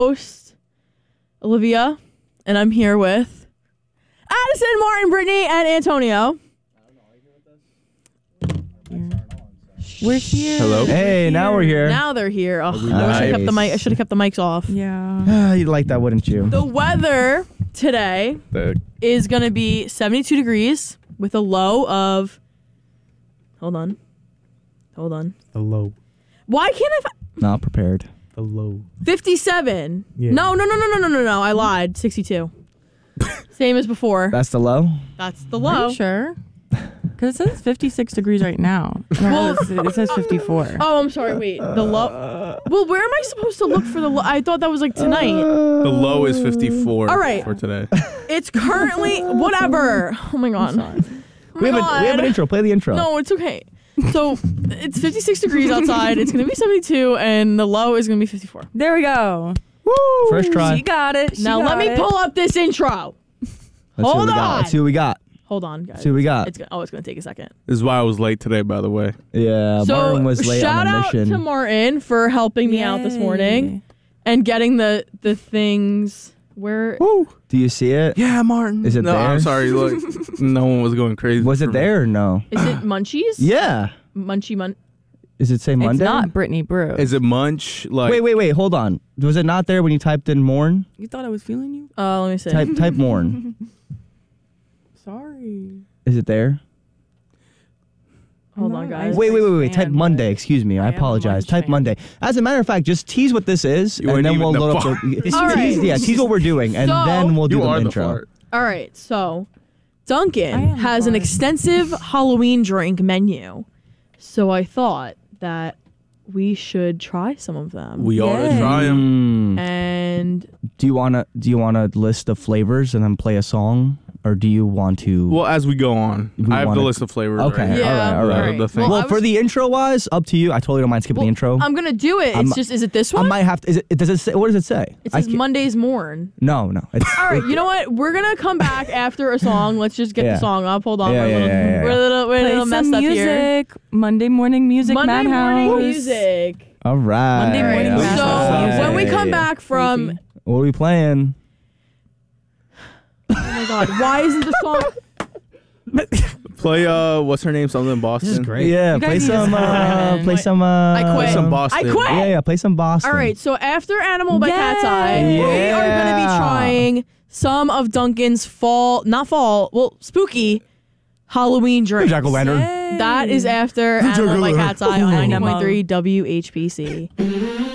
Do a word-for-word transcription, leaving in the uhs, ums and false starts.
host, Olivia, and I'm here with Addison, Martin, Brittany, and Antonio. We're here. Hello. Hey, now we're here. Now they're here. Oh, I wish I Nice. kept the mic. I should have kept the mics off. Yeah. You'd like that, wouldn't you? The weather today The- is going to be seventy-two degrees with a low of. Hold on. Hold on. The low. Why can't I? Fi- Not prepared. The low. fifty-seven. Yeah. No, no, no, no, no, no, no, no. I lied. sixty-two. Same as before. That's the low? That's the Are low. you sure? Because it says fifty-six degrees right now. No, it's- it says fifty-four. Oh, I'm sorry. Wait. The low. Well, where am I supposed to look for the low? I thought that was like tonight. The low is fifty-four All right. for today. It's currently whatever. Oh my god. Oh We my have, a, we have an God. intro. Play the intro. No, it's okay. So it's fifty-six degrees outside. It's gonna be seventy-two, and the low is gonna be fifty-four. There we go. Woo! First try. She got it. She Now got let me it. pull up this intro. Let's see what Hold we got. on. Let's see what we got. Hold on, guys. See what we got. It's gonna, oh, it's gonna take a second. This is why I was late today, by the way. Yeah, So Martin was late shout on a out mission. to Martin for helping me out this morning and getting the the things where. Woo! Do you see it? Yeah, Martin. Is it no, there? I'm sorry. Look, no one was going crazy. Was for it me. there or no? Is it Munchies? Yeah. Munchy mun. Is it say Monday? It's not Brittany Brew. Is it Munch? Like, Wait, wait, wait. Hold on. Was it not there when you typed in Morn? You thought I was feeling you? Uh, let me see. Type type Morn. Sorry. Is it there? Hold I'm on, not- guys. I- Wait, wait, wait, wait. Type fan, Monday. but Excuse me. I, I am a apologize. Munch Type fan. Monday. As a matter of fact, just tease what this is, You and weren't then even we'll the load up fart. the. All tease, right. Yeah, tease what we're doing, and So- then we'll do you the are the intro. fart. All right, so I Dunkin' am has an fine. extensive Halloween drink menu, so I thought that we should try some of them. We ought to Yay. try them. Mm. and Do you wanna do you wanna list the flavors and then play a song, or do you want to? Well, as we go on, We I have wanna- the list of flavors. Okay. Right here. yeah, all right, all right. The thing. Well, well, I for was- the intro wise, up to you. I totally don't mind skipping well, the intro. I'm gonna do it. It's I'm- just, is it this I one? might have to. Is it? Does it say? What does it say? It I says can't- Monday's morn. No, no. It's, All right, you know what? We're gonna come back after a song. Let's just get Yeah. the song up. Hold on, Yeah, we're, yeah, a little, yeah, yeah, we're a yeah. little, we're a Play little some messed up here. music. Monday morning music. Monday Madhouse. morning music. all right. Monday morning all music. So right. when we come back from, Crazy. what are we playing? oh my god, why isn't the song? Play, uh, what's her name? Something in Boston. This is great. Yeah, You play guys need to some. start Uh, rhyming. play Wait, some. Uh, I quit. Play some Boston. I quit. Yeah, yeah. Play some Boston. All right, so after Animal by Yay. Cat's Eye, we are going to be Yeah. trying some of Dunkin's fall, not fall, well, spooky Halloween drinks. Jack o' lantern. Yay. That is after Animal by Cat's Eye on ninety point three W H P C.